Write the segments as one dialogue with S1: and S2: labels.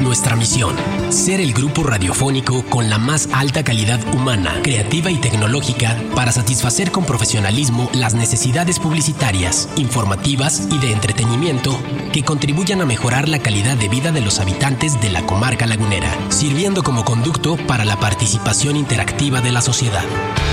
S1: Nuestra misión: ser el grupo radiofónico con la más alta calidad humana, creativa y tecnológica para satisfacer con profesionalismo las necesidades publicitarias, informativas y de entretenimiento que contribuyan a mejorar la calidad de vida de los habitantes de la comarca lagunera, sirviendo como conducto para la participación interactiva de la sociedad.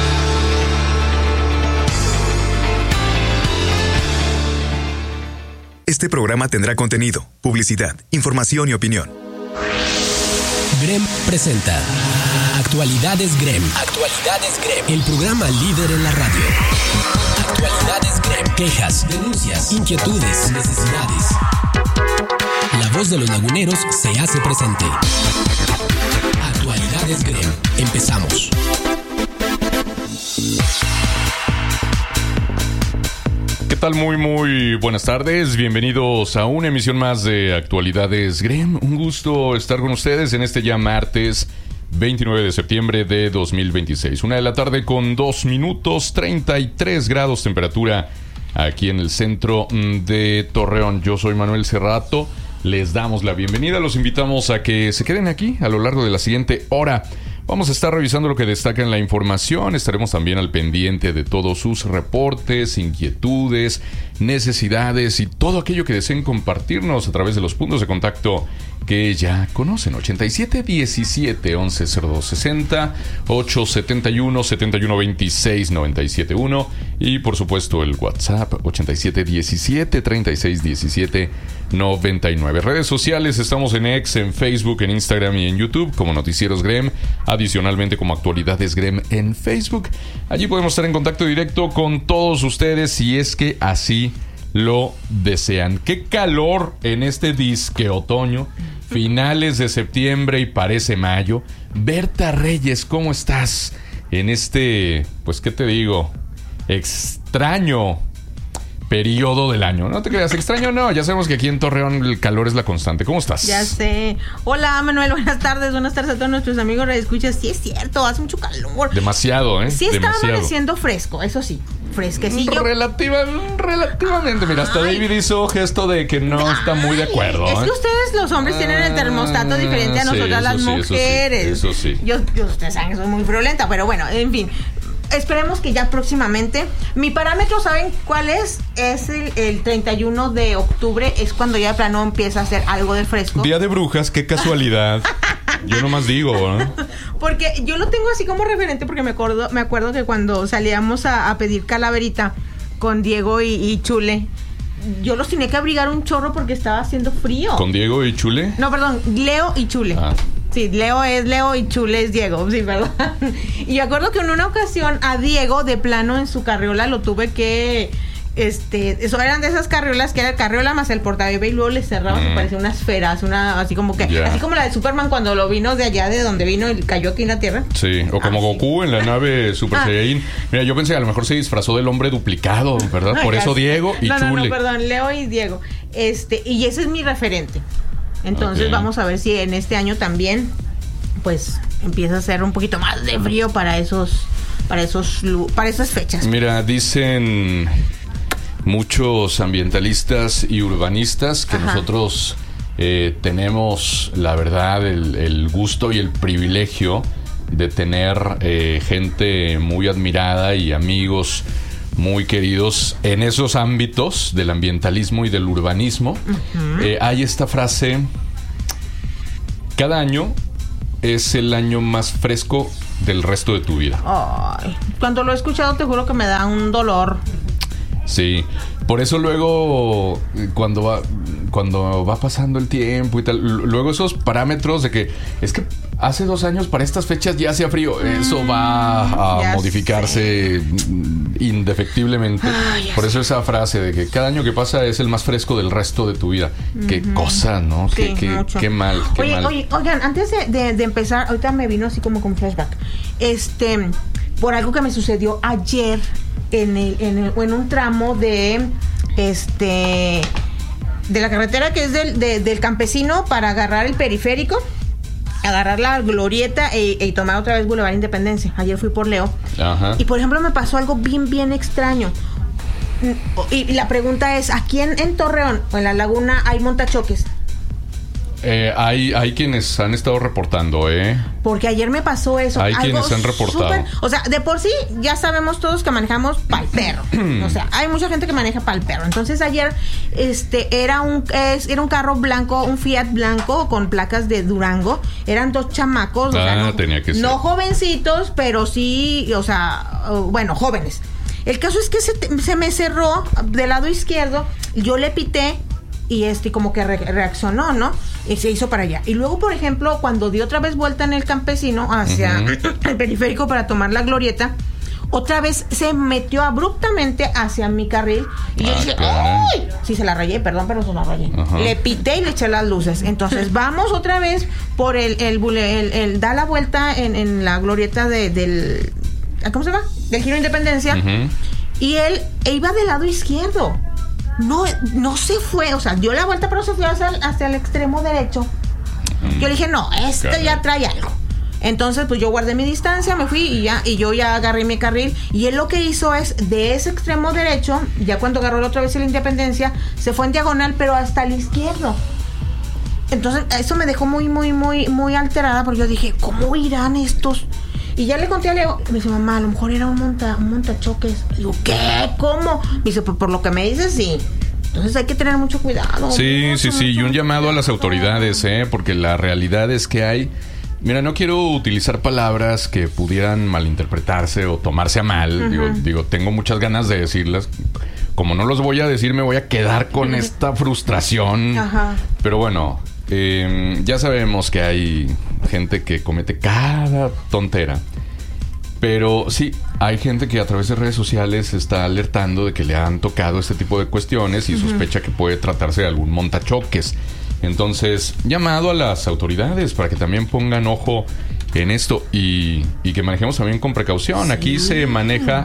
S2: Este programa tendrá contenido, publicidad, información y opinión.
S1: GREM presenta Actualidades GREM. Actualidades GREM. El programa líder en la radio. Actualidades GREM. Quejas, denuncias, inquietudes, necesidades. La voz de los laguneros se hace presente. Actualidades GREM. Empezamos.
S3: ¿Qué tal? Muy buenas tardes. Bienvenidos a una emisión más de Actualidades GREM. Un gusto estar con ustedes en este ya martes 29 de septiembre de 2026. 1:00 p.m. con 2 minutos, 33 grados temperatura aquí en el centro de Torreón. Yo soy Manuel Cerrato. Les damos la bienvenida. Los invitamos a que se queden aquí a lo largo de la siguiente hora. Vamos a estar revisando lo que destaca en la información. Estaremos también al pendiente de todos sus reportes, inquietudes, necesidades y todo aquello que deseen compartirnos a través de los puntos de contacto que ya conocen. 8717-110260, 871-7126-971 y por supuesto el WhatsApp 8717-3617-99. Redes sociales, estamos en X, en Facebook, en Instagram y en YouTube como Noticieros GREM, adicionalmente como Actualidades GREM en Facebook. Allí podemos estar en contacto directo con todos ustedes si es que así lo desean. Qué calor en este disque otoño, finales de septiembre y parece mayo. Berta Reyes, ¿cómo estás en este, pues qué te digo, extraño periodo del año? No te creas, extraño no, ya sabemos que aquí en Torreón el calor es la constante. ¿Cómo estás?
S4: Ya sé. Hola Manuel, buenas tardes a todos nuestros amigos radioescuchas. Sí es cierto, hace mucho calor.
S3: Demasiado, ¿eh?
S4: Sí está
S3: demasiado.
S4: Amaneciendo fresco, eso sí, fresquecillo.
S3: Relativamente, mira, hasta David hizo gesto de que no está muy de acuerdo.
S4: Es que ustedes los hombres tienen el termostato diferente a nosotras las mujeres.
S3: Eso sí.
S4: Yo ustedes saben que soy muy friolenta, pero bueno, en fin. Esperemos que ya próximamente. Mi parámetro, ¿saben cuál es? Es el 31 de octubre. Es cuando ya de plano empieza a hacer algo de fresco.
S3: Día de brujas, qué casualidad. Yo nomás digo, ¿no?
S4: Porque yo lo tengo así como referente porque me acuerdo que cuando salíamos a pedir calaverita con Diego y Chule, yo los tenía que abrigar un chorro porque estaba haciendo frío.
S3: ¿Con Diego y Chule?
S4: No, perdón, Leo y Chule. Sí, Leo es Leo y Chule es Diego, sí, perdón. Y yo acuerdo que en una ocasión a Diego de plano en su carriola lo tuve que... eso eran de esas carriolas que era el carriola más el portabebé y luego le cerraba y parecía una esfera, así como que, así como la de Superman cuando lo vino de allá de donde vino y cayó aquí en la tierra. Sí,
S3: o como Goku en la nave Super Saiyan. Mira, yo pensé que a lo mejor se disfrazó del hombre duplicado, ¿verdad? Por eso Diego y Chule.
S4: No, perdón, Leo y Diego. Y ese es mi referente. Entonces vamos a ver si en este año también pues empieza a ser un poquito más de frío para esas fechas.
S3: Mira, dicen muchos ambientalistas y urbanistas que nosotros tenemos, la verdad, el gusto y el privilegio de tener gente muy admirada y amigos muy queridos en esos ámbitos del ambientalismo y del urbanismo. Hay esta frase: cada año es el año más fresco del resto de tu vida.
S4: Ay, cuando lo he escuchado te juro que me da un dolor.
S3: Sí, por eso luego cuando va pasando el tiempo y tal, luego esos parámetros de que es que hace 2 años para estas fechas ya hacía frío, eso va a modificarse indefectiblemente. Por eso esa frase de que cada año que pasa es el más fresco del resto de tu vida. Qué cosa, ¿no?
S4: Sí,
S3: qué mal.
S4: Oigan, antes de empezar, ahorita me vino así como con flashback. Por algo que me sucedió ayer en un tramo de la carretera que es del Campesino para agarrar el periférico, agarrar la glorieta y tomar otra vez Boulevard Independencia. Ayer fui por Leo. Y por ejemplo me pasó algo bien extraño. Y la pregunta es, ¿aquí en Torreón o en la Laguna hay montachoques?
S3: Hay quienes han estado reportando,
S4: Porque ayer me pasó eso.
S3: Hay quienes han reportado.
S4: O sea, de por sí ya sabemos todos que manejamos pa'l perro. O sea, hay mucha gente que maneja pa'l perro. Entonces ayer era un carro blanco, un Fiat blanco con placas de Durango. Eran 2 chamacos.
S3: Tenía que ser.
S4: No jovencitos, pero sí, o sea, bueno, jóvenes. El caso es que se me cerró del lado izquierdo. Yo le pité y como que reaccionó, ¿no? Y se hizo para allá. Y luego, por ejemplo, cuando di otra vez vuelta en el Campesino hacia el periférico para tomar la glorieta, otra vez se metió abruptamente hacia mi carril. Y yo dije, ¡ay! Sí, se la rayé, perdón, pero se la rayé. Le pité y le eché las luces. Entonces, vamos otra vez por el da la vuelta en la glorieta del... ¿Cómo se llama? Del Giro Independencia. Y él iba del lado izquierdo. No se fue, o sea, dio la vuelta, pero se fue hacia el extremo derecho. Yo le dije, no, ya trae algo. Entonces, pues yo guardé mi distancia, me fui y yo ya agarré mi carril. Y él lo que hizo es, de ese extremo derecho, ya cuando agarró la otra vez la Independencia, se fue en diagonal, pero hasta el izquierdo. Entonces, eso me dejó muy, muy, muy, muy alterada, porque yo dije, ¿cómo irán estos? Y ya le conté a Leo, me dice, mamá, a lo mejor era un montachoques. Y digo, ¿qué? ¿Cómo? Me dice, por lo que me dices, sí. Entonces hay que tener mucho cuidado.
S3: Sí. Y un llamado a las autoridades, porque la realidad es que hay... Mira, no quiero utilizar palabras que pudieran malinterpretarse o tomarse a mal. Digo, tengo muchas ganas de decirlas. Como no los voy a decir, me voy a quedar con esta frustración. Pero bueno... ya sabemos que hay gente que comete cada tontera. Pero sí, hay gente que a través de redes sociales está alertando de que le han tocado este tipo de cuestiones y sospecha que puede tratarse de algún montachoques. Entonces, llamado a las autoridades para que también pongan ojo en esto y que manejemos también con precaución. Sí. Aquí se maneja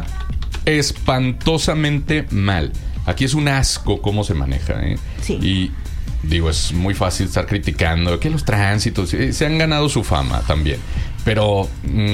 S3: espantosamente mal. Aquí es un asco cómo se maneja,
S4: Sí.
S3: Y... digo, es muy fácil estar criticando que los tránsitos se han ganado su fama también. Pero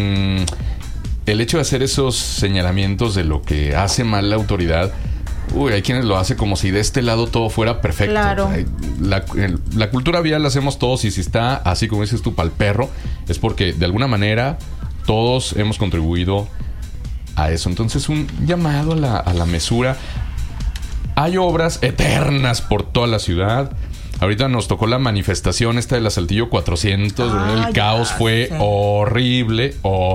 S3: el hecho de hacer esos señalamientos de lo que hace mal la autoridad, hay quienes lo hacen como si de este lado todo fuera perfecto.
S4: Claro.
S3: La cultura vial la hacemos todos y si está así como dices tú, pa'l perro, es porque de alguna manera todos hemos contribuido a eso. Entonces, un llamado a la mesura. Hay obras eternas por toda la ciudad. Ahorita nos tocó la manifestación esta de la Saltillo 400. El caos fue horrible.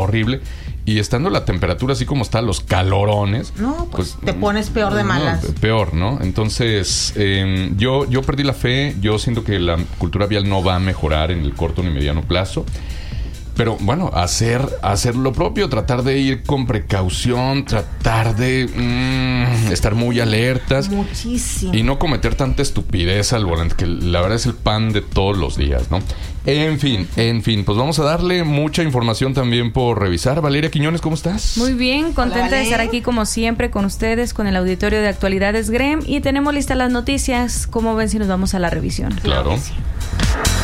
S3: Y estando la temperatura así como está, los calorones...
S4: No, pues te pones peor de malas.
S3: Peor, ¿no? Entonces, yo perdí la fe. Yo siento que la cultura vial no va a mejorar en el corto ni mediano plazo. Pero bueno, hacer lo propio, tratar de ir con precaución, tratar de estar muy alertas.
S4: Muchísimo.
S3: Y no cometer tanta estupidez al volante, que la verdad es el pan de todos los días, ¿no? En fin, pues vamos a darle mucha información también por revisar. Valeria Quiñones, ¿cómo estás?
S5: Muy bien, contenta de estar aquí como siempre con ustedes, con el auditorio de Actualidades GREM. Y tenemos listas las noticias. ¿Cómo ven si nos vamos a la revisión?
S3: Claro.